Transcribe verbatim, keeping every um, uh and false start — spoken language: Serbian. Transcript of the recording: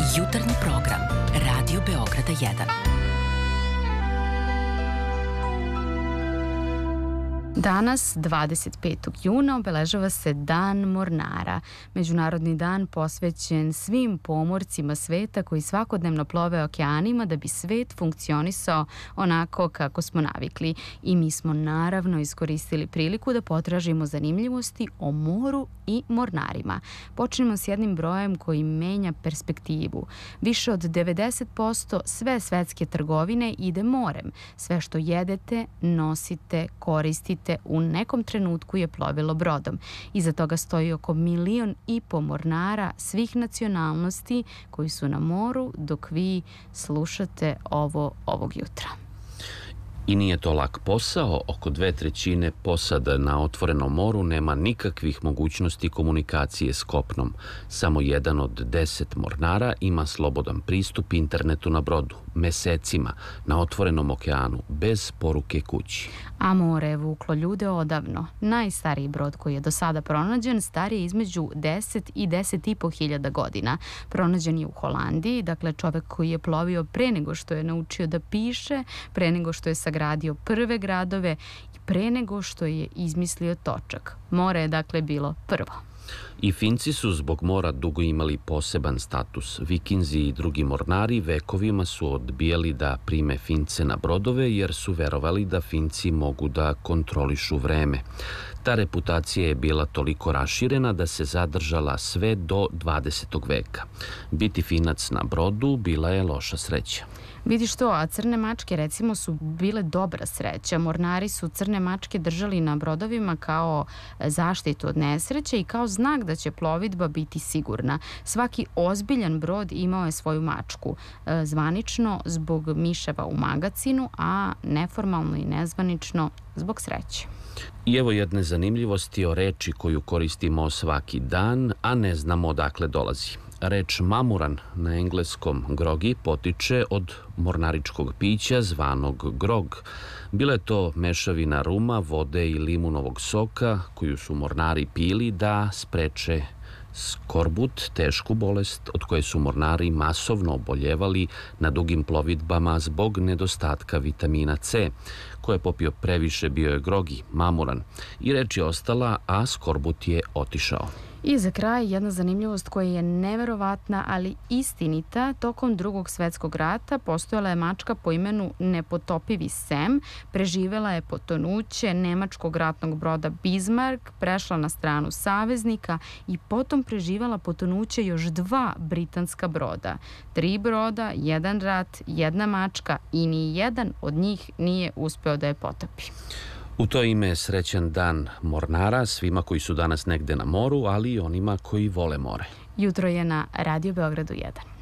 Jutarnji program Radio Beograda jedan. Danas, dvadeset petog juna, obeležava se Dan mornara, međunarodni dan posvećen svim pomorcima sveta koji svakodnevno plove okeanima da bi svet funkcionisao onako kako smo navikli. I mi smo naravno iskoristili priliku da potražimo zanimljivosti o moru i mornarima. Počnemo s jednim brojem koji menja perspektivu. Više od devedeset posto sve svetske trgovine ide morem. Sve što jedete, nosite, koristite u nekom trenutku je plovilo brodom. Iza toga stoji oko milion i po mornara svih nacionalnosti koji su na moru dok vi slušate ovo ovog jutra. I nije to lak posao, oko dve trećine posada na otvorenom moru nema nikakvih mogućnosti komunikacije s kopnom. Samo jedan od deset mornara ima slobodan pristup internetu na brodu, mesecima, na otvorenom okeanu, bez poruke kući. A more je vuklo ljude odavno. Najstariji brod koji je do sada pronađen star je između deset i deset i po hiljada godina. Pronađen je u Holandiji, dakle čovek koji je plovio pre nego što je naučio da piše, pre nego što je sagradio prve gradove i pre nego što je izmislio točak. More je dakle bilo prvo. I Finci su zbog mora dugo imali poseban status. Vikinzi i drugi mornari vekovima su odbijali da prime Fince na brodove jer su verovali da Finci mogu da kontrolišu vreme. Ta reputacija je bila toliko raširena da se zadržala sve do dvadesetog veka. Biti Finac na brodu bila je loša sreća. Vidiš to, a crne mačke recimo su bile dobra sreća. Mornari su crne mačke držali na brodovima kao zaštitu od nesreće i kao znak da će plovidba biti sigurna. Svaki ozbiljan brod imao je svoju mačku, zvanično zbog miševa u magacinu, a neformalno i nezvanično zbog sreće. I evo jedne zanimljivosti o reči koju koristimo svaki dan, a ne znamo odakle dolazi. Reč mamuran, na engleskom grogi, potiče od mornaričkog pića zvanog grog. Bila je to mešavina ruma, vode i limunovog soka koju su mornari pili da spreče skorbut, tešku bolest od koje su mornari masovno oboljevali na dugim plovidbama zbog nedostatka vitamina C. Ko je popio previše bio je grogi, mamuran. I reč je ostala, a skorbut je otišao. I za kraj jedna zanimljivost koja je neverovatna, ali istinita. Tokom drugog svetskog rata postojala je mačka po imenu Nepotopivi Sem, preživela je potonuće nemačkog ratnog broda Bismarck, prešla na stranu saveznika i potom preživala potonuće još dva britanska broda. Tri broda, jedan rat, jedna mačka i ni jedan od njih nije uspeo da je potopi. U to ime srećan dan mornara svima koji su danas negde na moru, ali i onima koji vole more. Jutro je na Radio Beogradu jedan.